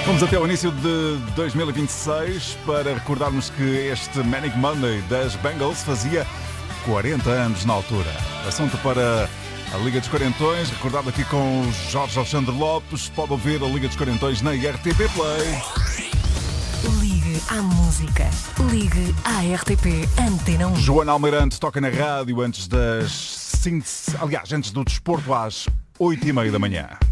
Vamos até o início de 2026 para recordarmos que este Manic Monday das Bengals fazia 40 anos na altura. Assunto para a Liga dos Quarentões, recordado aqui com o Jorge Alexandre Lopes. Pode ouvir a Liga dos Quarentões na RTP Play. Ligue à música. Ligue à RTP Antena 1. Joana Almeirante toca na rádio antes das 5, aliás, antes do desporto às 8h30 da manhã.